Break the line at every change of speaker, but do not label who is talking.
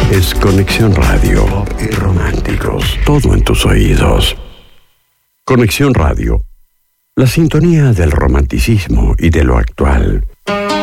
es Conexión Radio. Pop y románticos. Todo en tus oídos. Conexión Radio. La sintonía del romanticismo y de lo actual.